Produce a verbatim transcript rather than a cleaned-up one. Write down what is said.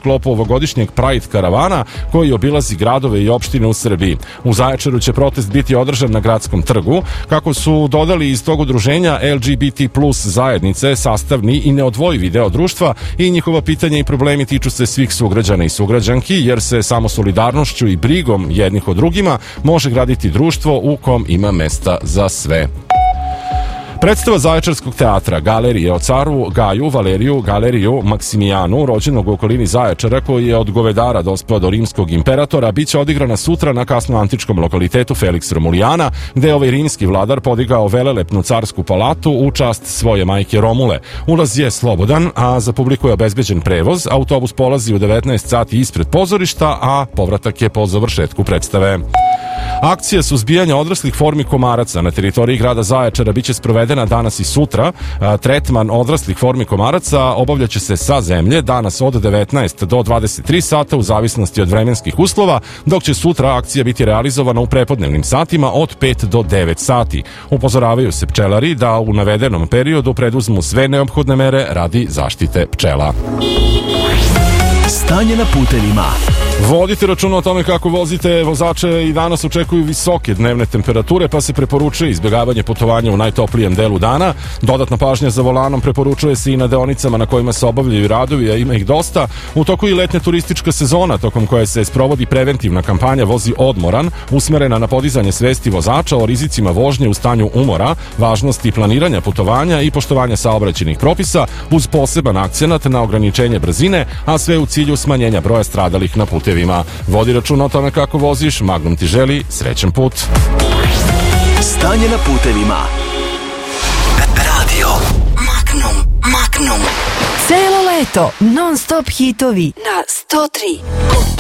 sklopu ovogodišnjeg Pride karavana koji obilazi gradove i opštine u Srbiji. U Zaječaru će protest biti održan na gradskom trgu. Kako su dodali iz tog udruženja, L G B T plus zajednice sastavni i neodvojivi deo društva i njihova pitanja i problemi tiču se svih sugrađana i sugrađanki, jer se samo solidarnošću i brigom jednih o drugima može graditi društvo u kom ima mesta za sve. Predstava Zaječarskog teatra Galerije o caru Gaju Valeriju Galeriju Maksimijanu, rođenog u okolini Zaječara, koji je od govedara dospeo do rimskog imperatora, biće odigrana sutra na kasno antičkom lokalitetu Felix Romulijana, gde je ovaj rimski vladar podigao velelepnu carsku palatu u čast svoje majke Romule. Ulaz je slobodan, a za publiku je obezbeđen prevoz. Autobus polazi u devetnaest sati ispred pozorišta, a povratak je po završetku predstave. Akcija suzbijanja odraslih formi komaraca na teritoriji grada Zaječara biće sprovedena danas i sutra. Tretman odraslih formi komaraca obavljaće se sa zemlje danas od devetnaest do dvadeset tri sata u zavisnosti od vremenskih uslova, dok će sutra akcija biti realizovana u prepodnevnim satima od pet do devet sati. Upozoravaju se pčelari da u navedenom periodu preduzmu sve neophodne mere radi zaštite pčela. Stanje na putevima. Vodite računa o tome kako vozite. Vozače i danas očekuju visoke dnevne temperature, pa se preporučuje izbjegavanje putovanja u najtoplijem delu dana. Dodatna pažnja za volanom preporučuje se i na deonicama na kojima se obavljaju radovi, a ima ih dosta. U toku i letnja turistička sezona, tokom koje se sprovodi preventivna kampanja Vozi odmoran, usmerena na podizanje svesti vozača o rizicima vožnje u stanju umora, važnosti planiranja putovanja i poštovanja saobraćajnih propisa, uz poseban akcenat na ograničenje brzine, a sve u cilju smanjenja broja stradalih na putevima. Vodi računa o tome kako voziš. Magnum ti želi srećan put. Stanje na putevima. Radio Magnum, Magnum. Celo leto non stop hitovi na sto tri.